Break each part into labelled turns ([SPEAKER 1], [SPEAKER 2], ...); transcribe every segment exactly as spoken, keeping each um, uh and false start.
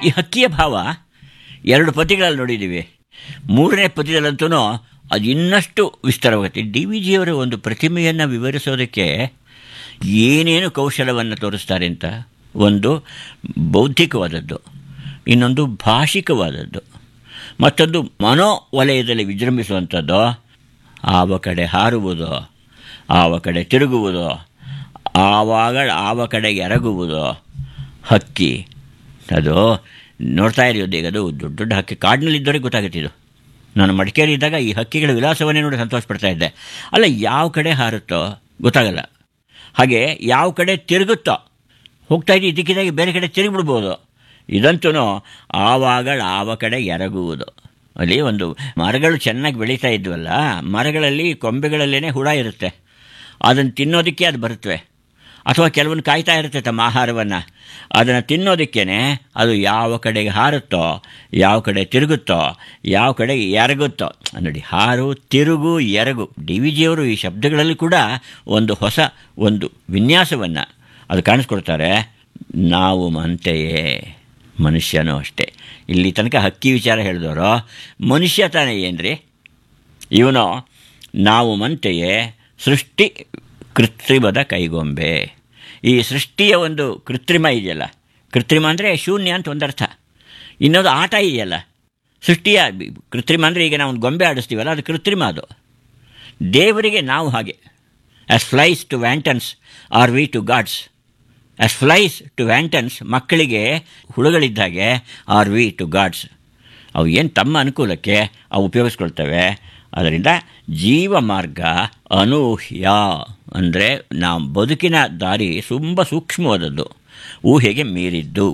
[SPEAKER 1] ಈ ಹಕ್ಕಿಯ ಭಾವ ಎರಡು ಪದ್ಯಗಳಲ್ಲಿ ನೋಡಿದ್ದೀವಿ. ಮೂರನೇ ಪದ್ಯದಲ್ಲಂತೂ ಅದು ಇನ್ನಷ್ಟು ವಿಸ್ತಾರವಾಗುತ್ತೆ. ಡಿ ವಿ ಜಿಯವರ ಒಂದು ಪ್ರತಿಮೆಯನ್ನು ವಿವರಿಸೋದಕ್ಕೆ ಏನೇನು ಕೌಶಲವನ್ನು ತೋರಿಸ್ತಾರೆ ಅಂತ. ಒಂದು ಬೌದ್ಧಿಕವಾದದ್ದು, ಇನ್ನೊಂದು ಭಾಷಿಕವಾದದ್ದು, ಮತ್ತೊಂದು ಮನೋವಲಯದಲ್ಲಿ ವಿಜೃಂಭಿಸುವಂಥದ್ದು. ಆವ ಕಡೆ ಹಾರುವುದು, ಆವ ಕಡೆ ತಿರುಗುವುದು, ಆವಾಗ ಆವ ಕಡೆ ಎರಗುವುದು. ಹಕ್ಕಿ ಅದು ನೋಡ್ತಾ ಇರೋದು. ಈಗ ಅದು ದೊಡ್ಡ ದೊಡ್ಡ ಹಕ್ಕಿ ಕಾಡಿನಲ್ಲಿದ್ದವರಿಗೆ ಗೊತ್ತಾಗುತ್ತಿದ್ದು. ನಾನು ಮಡಿಕೇರಿ ಇದ್ದಾಗ ಈ ಹಕ್ಕಿಗಳ ವಿಲಾಸವನ್ನೇ ನೋಡಿ ಸಂತೋಷ ಪಡ್ತಾ ಇದ್ದೆ. ಅಲ್ಲ, ಯಾವ ಕಡೆ ಹಾರುತ್ತೋ ಗೊತ್ತಾಗಲ್ಲ, ಹಾಗೆ ಯಾವ ಕಡೆ ತಿರುಗುತ್ತೋ ಹೋಗ್ತಾ ಇದ್ದು ಇದಕ್ಕಿದ್ದಾಗಿ ಬೇರೆ ಕಡೆ ತಿರುಗಿಬಿಡ್ಬೋದು. ಇದಂತೂ ಆವಾಗ ಆವ ಕಡೆ ಎರಗುವುದು. ಅಲ್ಲಿ ಒಂದು ಮರಗಳು ಚೆನ್ನಾಗಿ ಬೆಳೀತಾ ಇದ್ವಲ್ಲ, ಮರಗಳಲ್ಲಿ ಕೊಂಬೆಗಳಲ್ಲೇ ಹುಳ ಇರುತ್ತೆ, ಅದನ್ನು ತಿನ್ನೋದಕ್ಕೆ ಅದು ಬರುತ್ತವೆ. ಅಥವಾ ಕೆಲವೊಂದು ಕಾಯ್ತಾ ಇರುತ್ತೆ ತಮ್ಮ ಆಹಾರವನ್ನು, ಅದನ್ನು ತಿನ್ನೋದಕ್ಕೇ ಅದು ಯಾವ ಕಡೆಗೆ ಹಾರುತ್ತೋ, ಯಾವ ಕಡೆ ತಿರುಗುತ್ತೋ, ಯಾವ ಕಡೆ ಎರಗುತ್ತೋ. ನೋಡಿ, ಹಾರು, ತಿರುಗು, ಎರಗು. ಡಿ ವಿ ಜಿಯವರು ಈ ಶಬ್ದಗಳಲ್ಲಿ ಕೂಡ ಒಂದು ಹೊಸ ಒಂದು ವಿನ್ಯಾಸವನ್ನು ಅದು ಕಾಣಿಸ್ಕೊಡ್ತಾರೆ. ನಾವು ಅಂತೆಯೇ ಮನುಷ್ಯನೂ ಅಷ್ಟೇ. ಇಲ್ಲಿ ತನಕ ಹಕ್ಕಿ ವಿಚಾರ ಹೇಳಿದವರು, ಮನುಷ್ಯ ತಾನೇ ಏನ್ರಿ ಇವನು. ನಾವು ಮಂತೆಯೇ ಸೃಷ್ಟಿ ಕೃತ್ರಿಮದ ಕೈಗೊಂಬೆ. ಈ ಸೃಷ್ಟಿಯ ಒಂದು ಕೃತ್ರಿಮ ಇದೆಯಲ್ಲ, ಕೃತ್ರಿಮ ಅಂದರೆ ಶೂನ್ಯ ಅಂತ ಒಂದರ್ಥ. ಇನ್ನೊಂದು ಆಟ ಇದೆಯಲ್ಲ, ಸೃಷ್ಟಿಯ ಕೃತ್ರಿಮ ಅಂದರೆ ಈಗ ನಾವು ಒಂದು ಗೊಂಬೆ ಆಡಿಸ್ತೀವಲ್ಲ, ಅದು ಕೃತ್ರಿಮ. ಅದು ದೇವರಿಗೆ ನಾವು ಹಾಗೆ. As flies to wantons R V to God's. As flies to wantons, ಮಕ್ಕಳಿಗೆ ಹುಳುಗಳಿದ್ದಾಗೆ, ಆರ್ ವಿ ಟು ಗಾಡ್ಸ್. ಅವು ಏನು ತಮ್ಮ ಅನುಕೂಲಕ್ಕೆ ಅವು ಉಪಯೋಗಿಸ್ಕೊಳ್ತವೆ. ಅದರಿಂದ ಜೀವ ಮಾರ್ಗ ಅನೂಹ್ಯ ಅಂದರೆ ನಾವು ಬದುಕಿನ ದಾರಿ ತುಂಬ ಸೂಕ್ಷ್ಮವಾದದ್ದು, ಊಹೆಗೆ ಮೀರಿದ್ದು.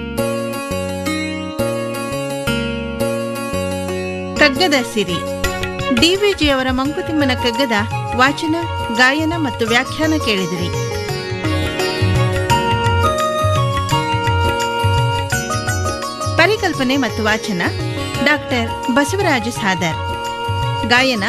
[SPEAKER 2] ಕಗ್ಗದ ಸಿರಿ. ಡಿ ವಿ ಜಿಯವರ ಮಂಕುತಿಮ್ಮನ ಕಗ್ಗದ ವಾಚನ, ಗಾಯನ ಮತ್ತು ವ್ಯಾಖ್ಯಾನ ಕೇಳಿದಿರಿ. ಪರಿಕಲ್ಪನೆ ಮತ್ತು ವಾಚನ ಡಾಕ್ಟರ್ ಬಸವರಾಜ ಸಾದರ್. ಗಾಯನ